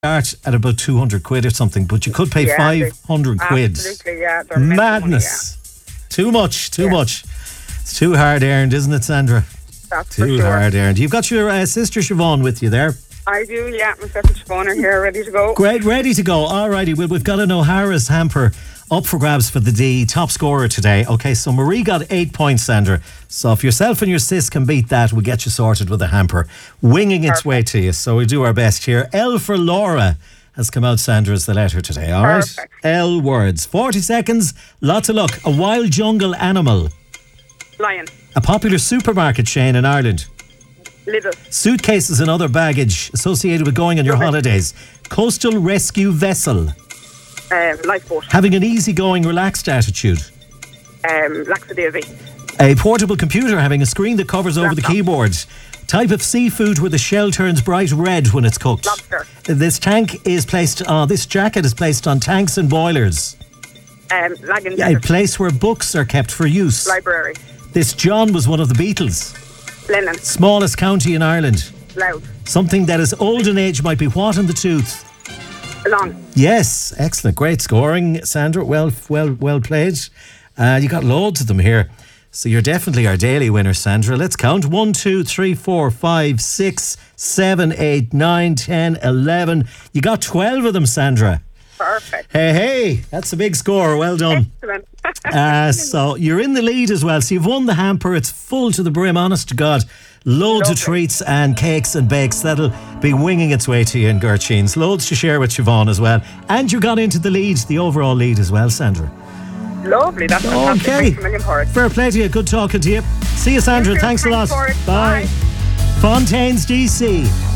start at about 200 quid or something, but you could pay 500 quid. Absolutely, yeah. They're Madness. Too much. It's too hard earned, isn't it, Sandra? That's Too for sure. hard earned. You've got your sister Siobhan with you there. I do, yeah. Myself and Siobhan are here, ready to go. Great, ready to go. Alrighty, well, we've got an O'Hara's hamper up for grabs for the D top scorer today. Okay, so Marie got 8 points, Sandra. So if yourself and your sis can beat that, we'll get you sorted with a hamper. Winging its way to you, so we do our best here. L for Laura has come out, Sandra, as the letter today, all right? Perfect. L words. 40 seconds, lots of luck. A wild jungle animal. Lion. A popular supermarket chain in Ireland. Lidl. Suitcases and other baggage associated with going on your holidays. Coastal rescue vessel. Lifeboat. Having an easygoing, relaxed attitude. Laxadaisy. A portable computer having a screen that covers over the Laptop. keyboard. Type of seafood where the shell turns bright red when it's cooked. Lobster. This jacket is placed on tanks and boilers. Lagan. A place where books are kept for use. Library. This John was one of the Beatles. Lennon. Smallest county in Ireland. Loud. Something that is old in age might be what in the tooth? Long. Yes, excellent, great scoring, Sandra. Well played. You got loads of them here, so you're definitely our daily winner, Sandra. Let's count: 1, 2, 3, 4, 5, 6, 7, 8, 9, 10, 11. You got 12 of them, Sandra. Perfect. Hey, that's a big score. Well done. Excellent. So you're in the lead as well. So you've won the hamper. It's full to the brim, honest to God. Loads of treats and cakes and bakes. That'll be winging its way to you in Gertrude's. Loads to share with Siobhan as well. And you got into the lead, the overall lead as well, Sandra. Lovely. That's fantastic. Okay. Thanks a million for it. Fair play to you. Good talking to you. See you, Sandra. You too. Thanks a lot. for it. Bye. Fontaine's DC.